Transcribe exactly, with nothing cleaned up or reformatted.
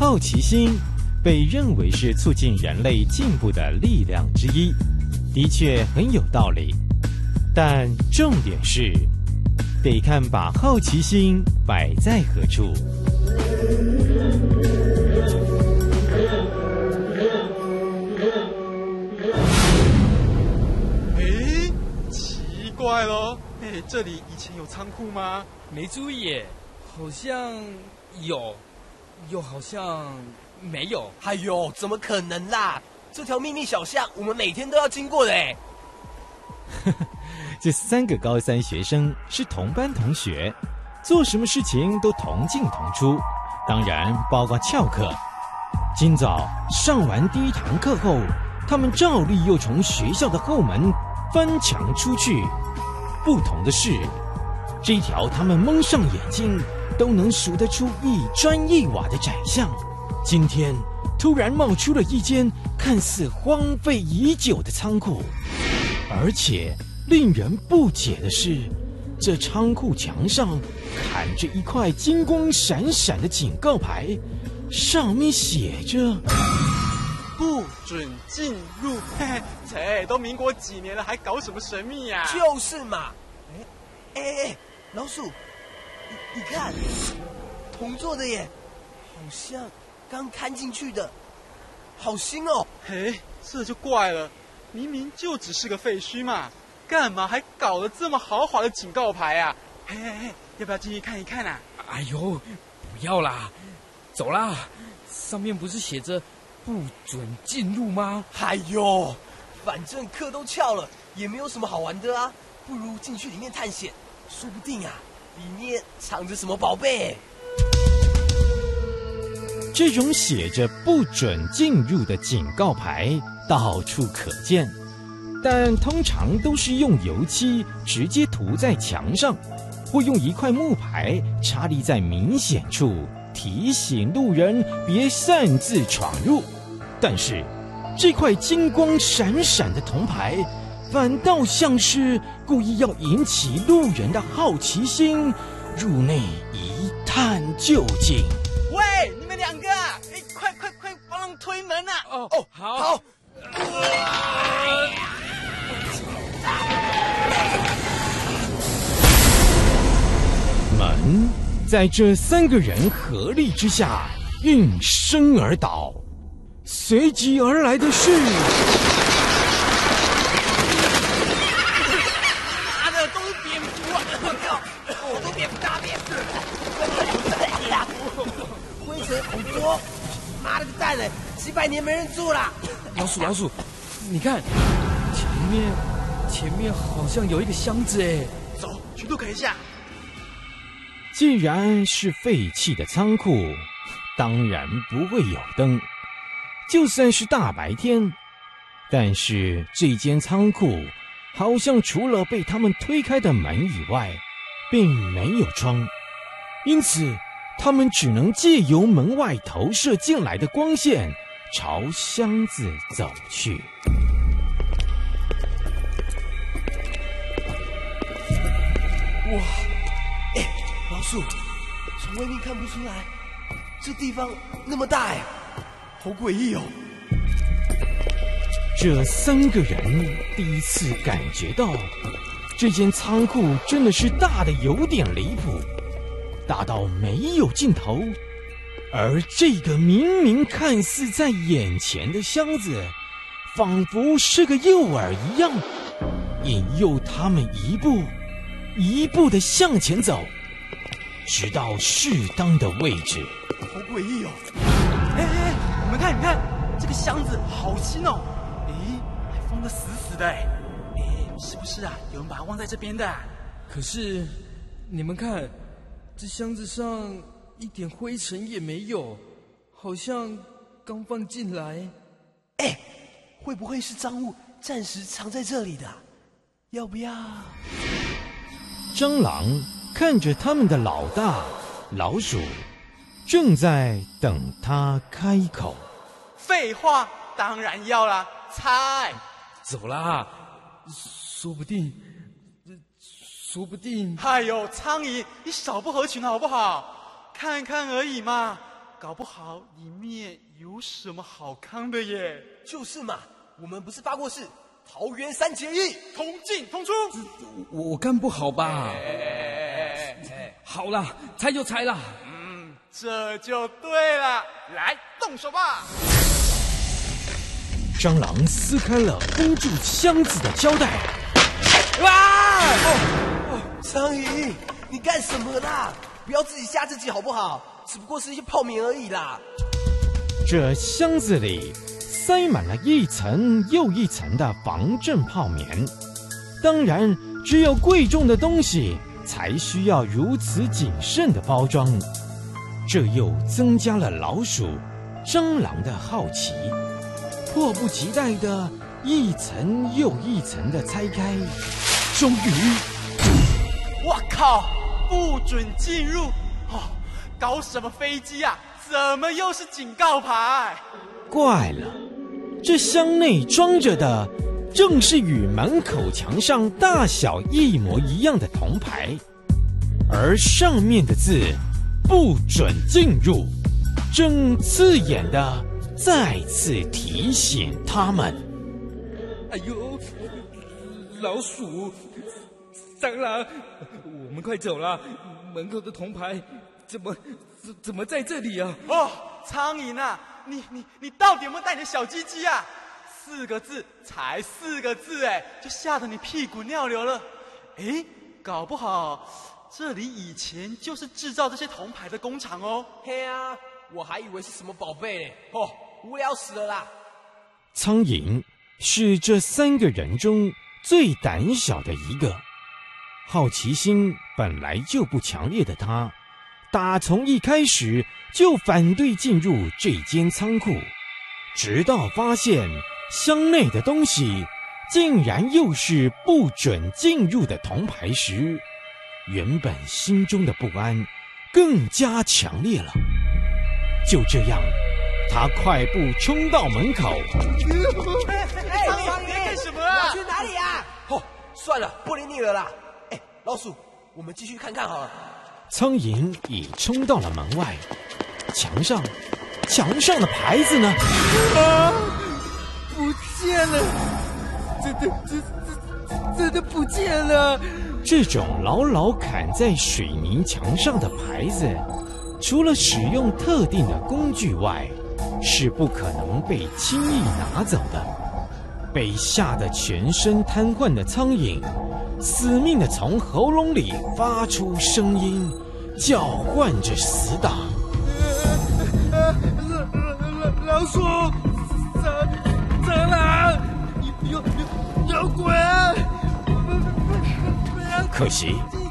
好奇心被认为是促进人类进步的力量之一，的确很有道理。但重点是，得看把好奇心摆在何处。 诶，奇怪咯，诶，这里以前有仓库吗？ 没注意耶，好像有，又好像没有。 哎呦，怎么可能啦？这条秘密小巷我们每天都要经过的哎。 这三个高三学生是同班同学，做什么事情都同进同出，当然包括翘课。今早上完第一堂课后，他们照例又从学校的后门翻墙出去。不同的是，这一条他们蒙上眼睛都能数得出一砖一瓦的窄巷，今天突然冒出了一间看似荒废已久的仓库。而且令人不解的是，这仓库墙上砍着一块金光闪闪的警告牌，上面写着不准进入。嘿嘿，切，都民国几年了，还搞什么神秘呀、啊？ 就是嘛。哎哎哎，老鼠，你你看，同座的耶，好像刚看进去的，好新哦。 嘿，这就怪了，明明就只是个废墟嘛，干嘛还搞了这么豪华的警告牌啊？嘿嘿嘿，要不要进去看一看啊？ 哎呦，不要啦，走啦！上面不是写着不准进入吗？ 哎呦，反正课都翘了，也没有什么好玩的啊，不如进去里面探险，说不定啊，里面藏着什么宝贝。 这种写着不准进入的警告牌到处可见，但通常都是用油漆直接涂在墙上，或用一块木牌插立在明显处，提醒路人别擅自闯入。但是这块金光闪闪的铜牌反倒像是故意要引起路人的好奇心，入内一探究竟。 喂，你们两个，哎，快快快帮忙推门啊！ 哦哦， 好。 好。 门在这三个人合力之下应声而倒，随即而来的是妈的，都是蝙蝠啊！我都蝙蝠大便，灰尘好多，妈了个蛋的，几百年没人住了。 老鼠，老鼠，你看，前面，前面好像有一个箱子哎。 走，去路看一下。 既然是废弃的仓库，当然不会有灯。就算是大白天，但是这间仓库好像除了被他们推开的门以外，并没有窗，因此他们只能借由门外投射进来的光线朝箱子走去。 哇，哎，老鼠，从外面看不出来，这地方那么大呀，好诡异哦。 这三个人第一次感觉到，这间仓库真的是大的有点离谱，大到没有尽头。而这个明明看似在眼前的箱子，仿佛是个诱饵一样，引诱他们一步一步地向前走，直到适当的位置。 好诡异哦！ 哎哎，你们看，你们看，这个箱子好新哦！咦，还封得死死的哎！哎，是不是啊？有人把它忘在这边的、啊？ 可是，你们看，这箱子上一点灰尘也没有，好像刚放进来。 哎，会不会是赃物暂时藏在这里的？要不要？ 蟑螂看着他们的老大老鼠，正在等他开口。 废话，当然要啦！猜， 走啦，说不定，说不定…… 哎呦，苍蝇，你少不合群好不好？看看而已嘛， 搞不好里面有什么好康的耶。 就是嘛，我们不是发过誓，桃园三结义， 同进同出。 我我干不好吧？ 哎哎哎好啦，猜就猜啦。 嗯，这就对了，来动手吧。 蟑螂撕开了封住箱子的胶带。 啊！哦，苍蝇，你干什么啦？不要自己吓自己好不好？只不过是一些泡棉而已啦。 这箱子里塞满了一层又一层的防震泡棉，当然，只有贵重的东西才需要如此谨慎的包装。这又增加了老鼠、蟑螂的好奇，迫不及待的一层又一层的拆开。终于， 我靠！不准进入！哦，搞什么飞机啊？怎么又是警告牌？ 怪了，这箱内装着的正是与门口墙上大小一模一样的铜牌，而上面的字“不准进入”，正刺眼的再次提醒他们。 哎呦，老鼠、蟑螂，我们快走了！门口的铜牌怎么怎怎么在这里啊？ 哦，苍蝇啊，你你你到底有没有带你的小鸡鸡啊？四个字，才四个字，哎，就吓得你屁滚尿流了。哎，搞不好这里以前就是制造这些铜牌的工厂哦。 嘿啊，我还以为是什么宝贝呢。哦，无聊死了啦！ 苍蝇是这三个人中最胆小的一个，好奇心本来就不强烈的他，打从一开始就反对进入这间仓库，直到发现箱内的东西竟然又是不准进入的铜牌时，原本心中的不安更加强烈了。就这样，他快步冲到门口。 哎， 苍蝇，你在干什么啊？ 去哪里啊？哦，算了，不理你了啦。哎，老鼠，我们继续看看好了。 苍蝇已冲到了门外，墙上，墙上的牌子呢？ 啊，不见了！真的，真真真的不见了！ 这种牢牢砍在水泥墙上的牌子，除了使用特定的工具外，是不可能被轻易拿走的。被吓得全身瘫痪的苍蝇，死命地从喉咙里发出声音，叫唤着死党。 呃呃、老老鼠、蟑蟑螂，有有有鬼！ 可惜，